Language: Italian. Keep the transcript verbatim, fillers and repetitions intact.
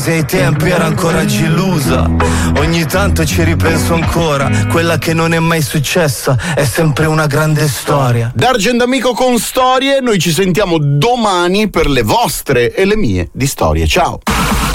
Se ai tempi era ancora gelosa, ogni tanto ci ripenso ancora. Quella che non è mai successa è sempre una grande storia. D'Argent Amico con storie, noi ci sentiamo domani per le vostre e le mie di storie. Ciao.